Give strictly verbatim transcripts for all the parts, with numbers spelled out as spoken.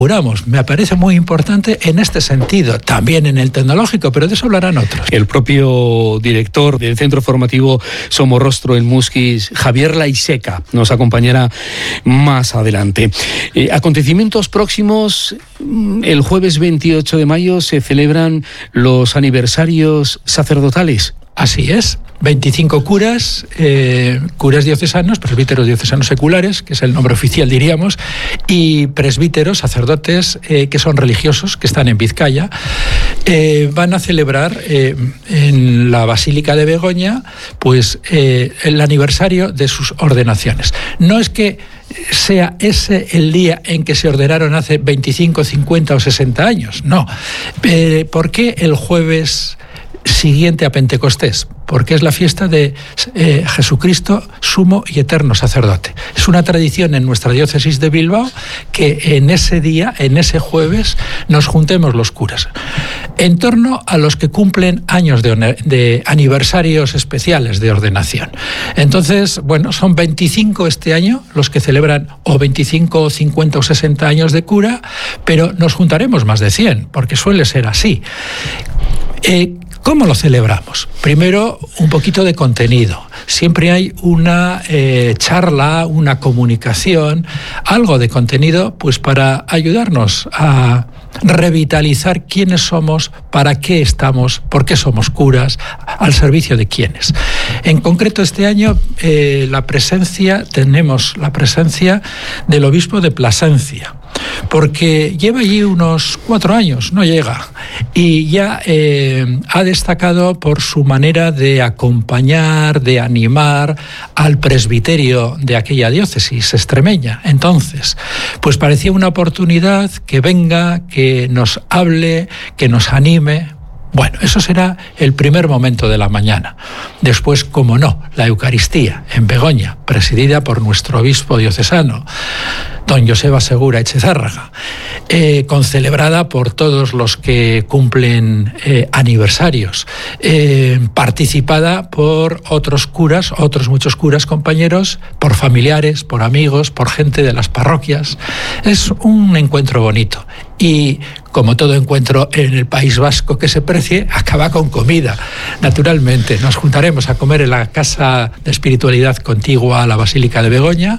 Me parece muy importante en este sentido, también en el tecnológico, pero de eso hablarán otros. El propio director del Centro Formativo Somorrostro en Musquis, Javier Laiseca, nos acompañará más adelante. Eh, acontecimientos próximos, el jueves veintiocho de mayo se celebran los aniversarios sacerdotales. Así es, veinticinco curas, eh, curas diocesanos, presbíteros diocesanos seculares, que es el nombre oficial diríamos, y presbíteros, sacerdotes eh, que son religiosos, que están en Vizcaya, eh, van a celebrar eh, en la Basílica de Begoña pues eh, el aniversario de sus ordenaciones. No es que sea ese el día en que se ordenaron hace veinticinco, cincuenta o sesenta años, no. Eh, ¿Por qué el jueves siguiente a Pentecostés? Porque es la fiesta de eh, Jesucristo, sumo y eterno sacerdote. Es una tradición en nuestra diócesis de Bilbao que en ese día, en ese jueves, nos juntemos los curas en torno a los que cumplen años de, de aniversarios especiales de ordenación. Entonces, bueno, son veinticinco este año los que celebran o veinticinco, cincuenta o sesenta años de cura, pero nos juntaremos más de cien, porque suele ser así. Eh, ¿Cómo lo celebramos? Primero, un poquito de contenido. Siempre hay una eh, charla, una comunicación, algo de contenido, pues para ayudarnos a revitalizar quiénes somos, para qué estamos, por qué somos curas, al servicio de quiénes. En concreto, este año eh, la presencia, tenemos la presencia del obispo de Plasencia, porque lleva allí unos cuatro años, no llega, y ya eh, ha destacado por su manera de acompañar, de animar al presbiterio de aquella diócesis extremeña. Entonces, pues parecía una oportunidad que venga, que nos hable, que nos anime. Bueno, eso será el primer momento de la mañana. Después, como no, la Eucaristía en Begoña, presidida por nuestro obispo diocesano, don Joseba Segura Echezárraga, eh, concelebrada por todos los que cumplen eh, aniversarios, eh, participada por otros curas, otros muchos curas compañeros, por familiares, por amigos, por gente de las parroquias. Es un encuentro bonito. Y como todo encuentro en el País Vasco que se precie, acaba con comida. Naturalmente, nos juntaremos a comer en la Casa de Espiritualidad contigua a la Basílica de Begoña,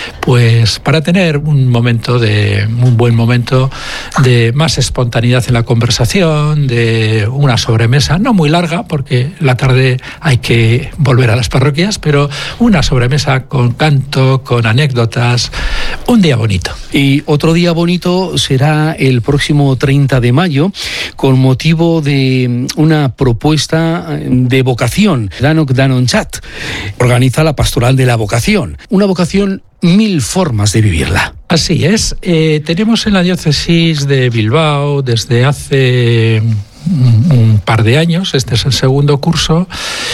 pues para tener un momento de, un buen momento de más espontaneidad en la conversación, de una sobremesa, no muy larga, porque la tarde hay que volver a las parroquias, pero una sobremesa con canto, con anécdotas, un día bonito. Y otro día bonito será el el próximo treinta de mayo, con motivo de una propuesta de vocación. Danok Danonchat organiza la Pastoral de la Vocación. Una vocación, mil formas de vivirla. Así es. Eh, tenemos en la diócesis de Bilbao desde hace un par de años, este es el segundo curso,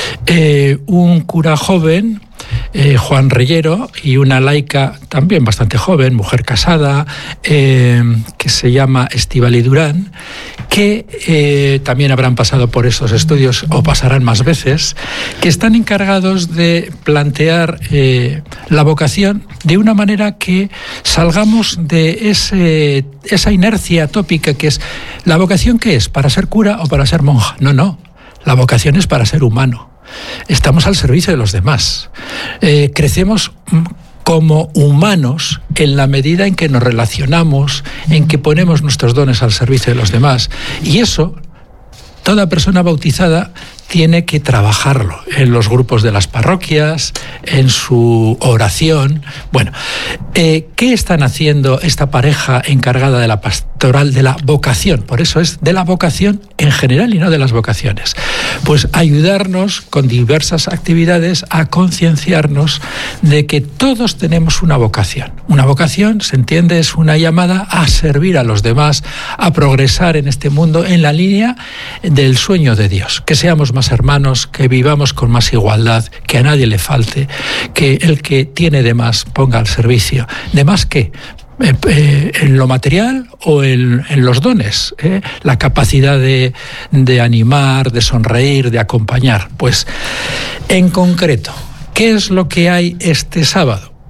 eh, un cura joven, eh, Juan Reyero, y una laica también bastante joven, mujer casada, eh, que se llama Estíbaliz Durán, que eh, también habrán pasado por estos estudios o pasarán más veces, que están encargados de plantear eh, la vocación de una manera que salgamos de ese, esa inercia tópica que es, ¿la vocación qué es? ¿Para ser cura o para ser monja? No, no, la vocación es para ser humano. Estamos al servicio de los demás. Eh, crecemos como humanos en la medida en que nos relacionamos, en que ponemos nuestros dones al servicio de los demás. Y eso, toda persona bautizada tiene que trabajarlo en los grupos de las parroquias, en su oración. Bueno, eh, ¿qué están haciendo esta pareja encargada de la pastoral de la vocación? Por eso es de la vocación en general y no de las vocaciones. Pues ayudarnos con diversas actividades a concienciarnos de que todos tenemos una vocación. Una vocación, se entiende, es una llamada a servir a los demás, a progresar en este mundo en la línea del sueño de Dios. Que seamos más hermanos, que vivamos con más igualdad, que a nadie le falte, que el que tiene de más ponga al servicio. ¿De más qué? Eh, eh, en lo material o en, en los dones, ¿eh? La capacidad de, de animar, de sonreír, de acompañar. Pues, en concreto, ¿qué es lo que hay este sábado?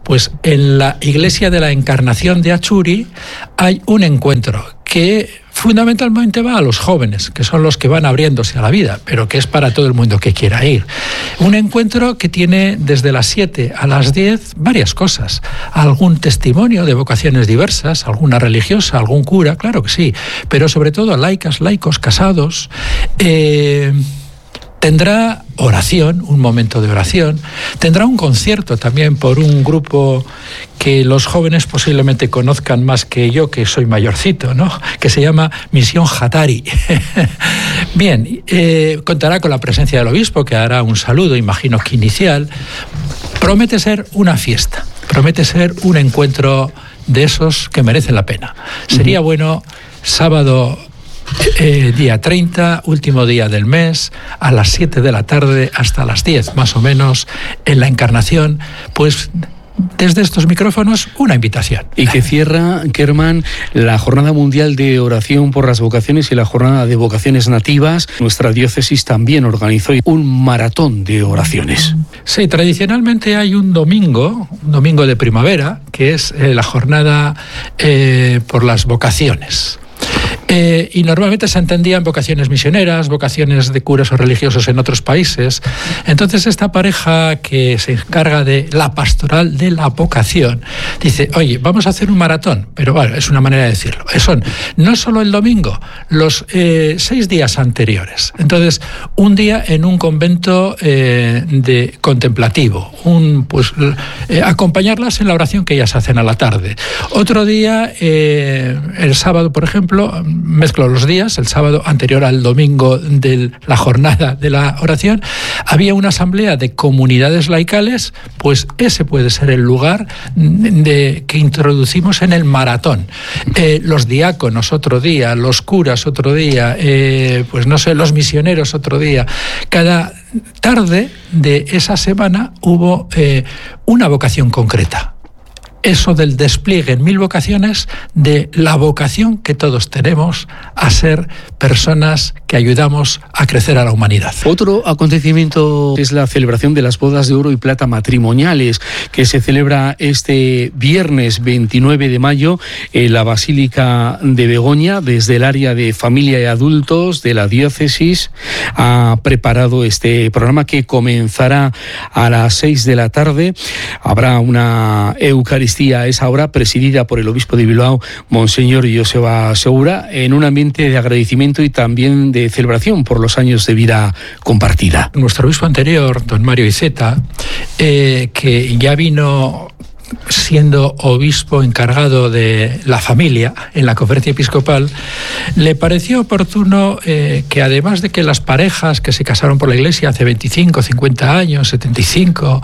Pues en la iglesia de la Encarnación de Achuri hay un encuentro que fundamentalmente va a los jóvenes, que son los que van abriéndose a la vida, pero que es para todo el mundo que quiera ir. Un encuentro que tiene desde las siete a las diez varias cosas. Algún testimonio de vocaciones diversas, alguna religiosa, algún cura, claro que sí, pero sobre todo laicas, laicos, casados. Eh, Tendrá oración, un momento de oración. Tendrá un concierto también por un grupo que los jóvenes posiblemente conozcan más que yo, que soy mayorcito, ¿no? Que se llama Misión Hatari. Bien, eh, contará con la presencia del obispo, que hará un saludo, imagino que inicial. Promete ser una fiesta, promete ser un encuentro de esos que merecen la pena. Sería bueno sábado... Eh, día treinta, último día del mes, a las siete de la tarde hasta las diez más o menos, en la Encarnación, pues desde estos micrófonos una invitación. Y que cierra, Kerman, la Jornada Mundial de Oración por las Vocaciones y la Jornada de Vocaciones Nativas. Nuestra diócesis también organizó un maratón de oraciones. Sí, tradicionalmente hay un domingo, un domingo de primavera, que es eh, la Jornada eh, por las Vocaciones. Eh, y normalmente se entendían vocaciones misioneras, vocaciones de curas o religiosos en otros países. Entonces esta pareja que se encarga de la pastoral de la vocación dice, oye, vamos a hacer un maratón, pero bueno, es una manera de decirlo. Son no solo el domingo, los eh, seis días anteriores. Entonces, un día en un convento eh, de contemplativo, un, pues eh, acompañarlas en la oración que ellas hacen a la tarde. Otro día, eh, el sábado, por ejemplo, mezclo los días, el sábado anterior al domingo de la jornada de la oración, había una asamblea de comunidades laicales, pues ese puede ser el lugar de, que introducimos en el maratón. Eh, los diáconos otro día, los curas otro día, eh, pues no sé, los misioneros otro día. Cada tarde de esa semana hubo eh, una vocación concreta. Eso del despliegue en mil vocaciones de la vocación que todos tenemos a ser personas que ayudamos a crecer a la humanidad. Otro acontecimiento es la celebración de las bodas de oro y plata matrimoniales, que se celebra este viernes veintinueve de mayo en la Basílica de Begoña. Desde el área de familia y adultos de la diócesis ha preparado este programa que comenzará a las seis de la tarde. Habrá una Eucaristía a esa hora, presidida por el obispo de Bilbao, Monseñor Joseba Segura, en un ambiente de agradecimiento y también de celebración por los años de vida compartida. Nuestro obispo anterior, don Mario Iceta, eh, que ya vino siendo obispo encargado de la familia en la conferencia episcopal, le pareció oportuno eh, que además de que las parejas que se casaron por la iglesia hace veinticinco, cincuenta años, setenta y cinco,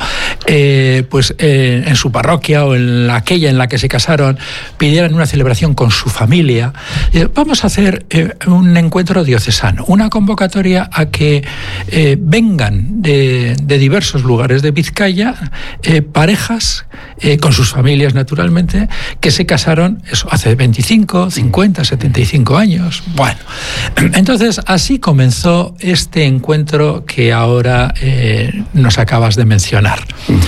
eh, pues eh, en su parroquia o en la, aquella en la que se casaron, pidieran una celebración con su familia, eh, vamos a hacer eh, un encuentro diocesano, una convocatoria a que eh, vengan de, de diversos lugares de Vizcaya eh, parejas eh, con sus familias naturalmente, que se casaron eso hace veinticinco, cincuenta, setenta y cinco años. Bueno, entonces así comenzó este encuentro que ahora eh, nos acabas de mencionar.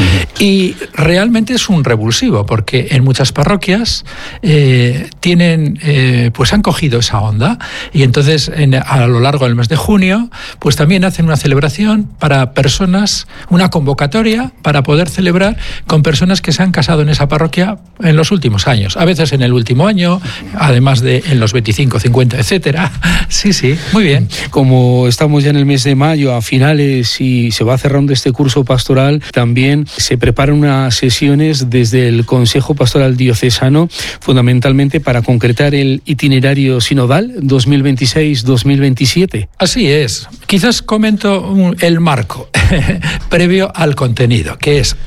Y realmente es un revulsivo, porque en muchas parroquias eh, tienen, eh, pues han cogido esa onda, y entonces en, a lo largo del mes de junio, pues también hacen una celebración para personas, una convocatoria para poder celebrar con personas que se han casado en esa parroquia en los últimos años, a veces en el último año, además de en los veinticinco, cincuenta, etcétera. Sí, sí, muy bien. Como estamos ya en el mes de mayo, a finales, y se va cerrando este curso pastoral, también se preparan unas sesiones desde el Consejo Pastoral Diocesano, fundamentalmente para concretar el itinerario sinodal dos mil veintiséis dos mil veintisiete. Así es. Quizás comento un, el marco previo al contenido, que es,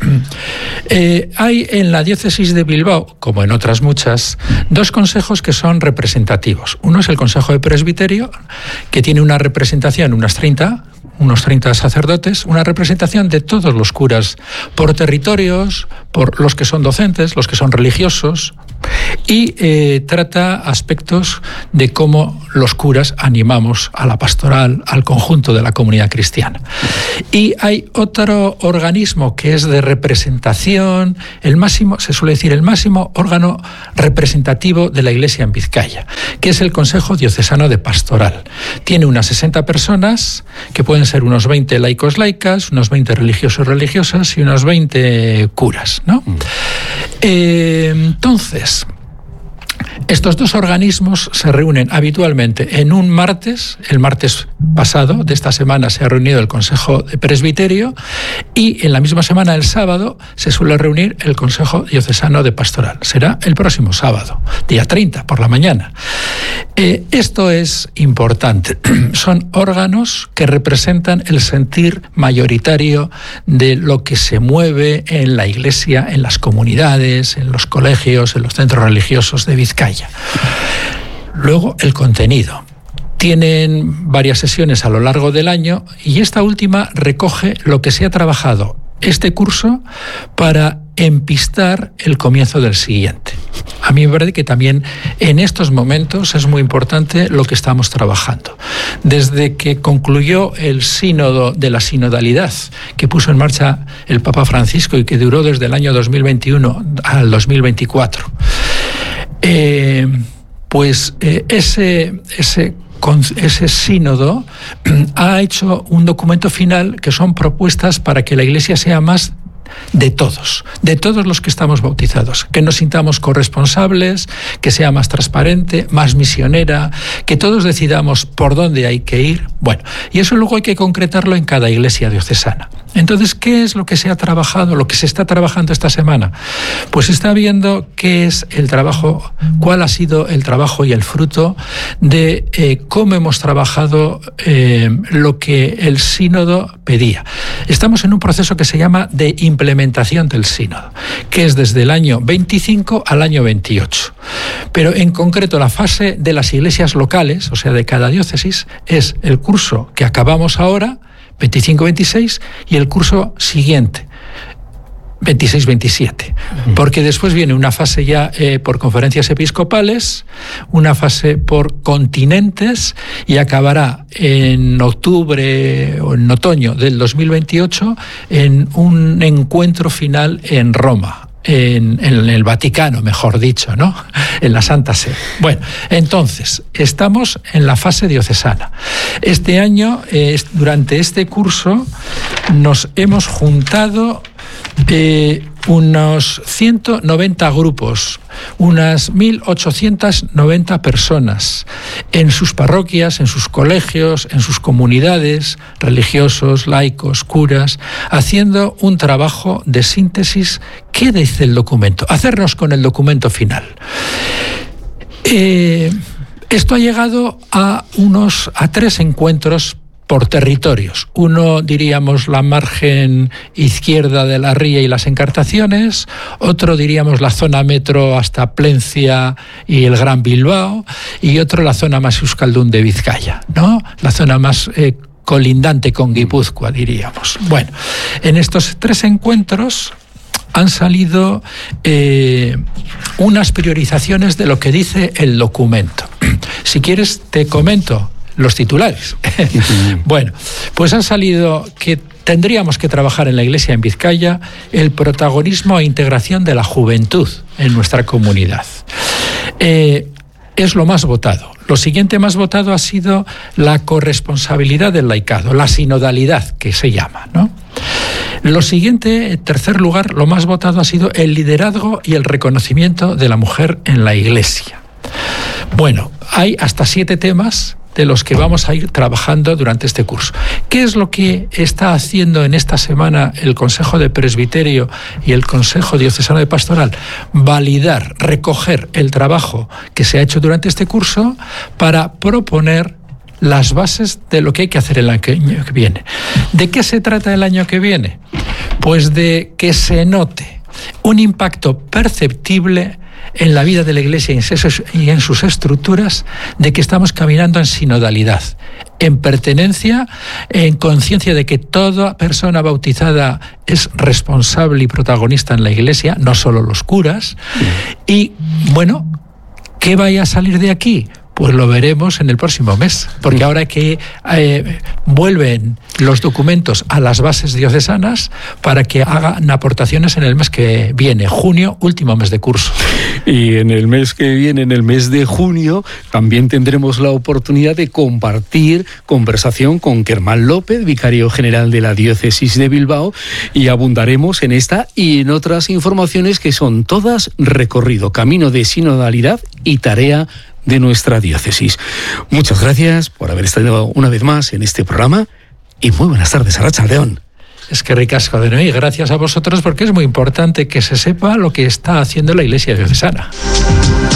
eh, hay en la diócesis de Bilbao, como en otras muchas, dos consejos que son representativos. Uno es el Consejo de Presbiterio, que tiene una representación, unas treinta, unos treinta sacerdotes, una representación de todos los curas, por territorios, por los que son docentes, los que son religiosos, y eh, trata aspectos de cómo los curas animamos a la pastoral, al conjunto de la comunidad cristiana. Y hay otro organismo que es de representación, el máximo, se suele decir, el máximo órgano representativo de la Iglesia en Vizcaya, que es el Consejo Diocesano de Pastoral. Tiene unas sesenta personas, que pueden ser unos veinte laicos laicas, unos veinte religiosos religiosas y unos veinte curas, ¿no? Mm. Eh, entonces, estos dos organismos se reúnen habitualmente en un martes. El martes pasado de esta semana se ha reunido el Consejo de Presbiterio y en la misma semana, el sábado, se suele reunir el Consejo Diocesano de Pastoral. Será el próximo sábado, día treinta, por la mañana. Eh, esto es importante. Son órganos que representan el sentir mayoritario de lo que se mueve en la Iglesia, en las comunidades, en los colegios, en los centros religiosos de Vizcaya. Luego, el contenido. Tienen varias sesiones a lo largo del año y esta última recoge lo que se ha trabajado este curso para empistar el comienzo del siguiente. A mí me parece que también en estos momentos es muy importante lo que estamos trabajando. Desde que concluyó el sínodo de la sinodalidad que puso en marcha el Papa Francisco y que duró desde el año dos mil veintiuno al dos mil veinticuatro, eh, pues eh, ese, ese Con ese sínodo ha hecho un documento final que son propuestas para que la Iglesia sea más de todos, de todos los que estamos bautizados, que nos sintamos corresponsables, que sea más transparente, más misionera, que todos decidamos por dónde hay que ir. Bueno, y eso luego hay que concretarlo en cada iglesia diocesana. Entonces, ¿qué es lo que se ha trabajado, lo que se está trabajando esta semana? Pues se está viendo qué es el trabajo, cuál ha sido el trabajo y el fruto de eh, cómo hemos trabajado eh, lo que el sínodo pedía. Estamos en un proceso que se llama de implementación del sínodo, que es desde el año veinticinco al año veintiocho. Pero en concreto la fase de las iglesias locales, o sea, de cada diócesis, es el curso que acabamos ahora, veinticinco veintiséis, y el curso siguiente, veintiséis veintisiete, porque después viene una fase ya eh, por conferencias episcopales, una fase por continentes y acabará en octubre o en otoño del dos mil veintiocho en un encuentro final en Roma. En, en el Vaticano, mejor dicho, ¿no? En la Santa Sede. Bueno, entonces, estamos en la fase diocesana. Este año, eh, durante este curso, nos hemos juntado eh, unos ciento noventa grupos, unas mil ochocientas noventa personas en sus parroquias, en sus colegios, en sus comunidades, religiosos, laicos, curas, haciendo un trabajo de síntesis. ¿Qué dice el documento? Hacernos con el documento final. Eh, esto ha llegado a unos a tres encuentros por territorios. Uno, diríamos, la margen izquierda de la ría y las Encartaciones, otro, diríamos, la zona metro hasta Plencia y el Gran Bilbao, y otro, la zona más euskaldun de Vizcaya, ¿no? La zona más eh, colindante con Guipúzcoa, diríamos. Bueno, en estos tres encuentros han salido eh, unas priorizaciones de lo que dice el documento. Si quieres, te comento los titulares. Bueno, pues han salido que tendríamos que trabajar en la Iglesia en Vizcaya el protagonismo e integración de la juventud en nuestra comunidad. Eh, es lo más votado. Lo siguiente más votado ha sido la corresponsabilidad del laicado, la sinodalidad, que se llama, ¿no? Lo siguiente, en tercer lugar, lo más votado ha sido el liderazgo y el reconocimiento de la mujer en la Iglesia. Bueno, hay hasta siete temas de los que vamos a ir trabajando durante este curso. ¿Qué es lo que está haciendo en esta semana el Consejo de Presbiterio y el Consejo Diocesano de Pastoral? Validar, recoger el trabajo que se ha hecho durante este curso para proponer las bases de lo que hay que hacer el año que viene. ¿De qué se trata el año que viene? Pues de que se note un impacto perceptible en la vida de la Iglesia y en sus estructuras de que estamos caminando en sinodalidad, en pertenencia, en conciencia de que toda persona bautizada es responsable y protagonista en la Iglesia, no solo los curas. Y bueno, ¿qué vaya a salir de aquí? Pues lo veremos en el próximo mes, porque ahora que eh, vuelven los documentos a las bases diocesanas para que hagan aportaciones en el mes que viene, junio, último mes de curso. Y en el mes que viene, en el mes de junio, también tendremos la oportunidad de compartir conversación con Germán López, vicario general de la Diócesis de Bilbao, y abundaremos en esta y en otras informaciones que son todas recorrido, camino de sinodalidad y tarea de nuestra diócesis. Muchas gracias por haber estado una vez más en este programa y muy buenas tardes, Arratsaldeon. Es que ricasco de Noé, gracias a vosotros porque es muy importante que se sepa lo que está haciendo la Iglesia diocesana.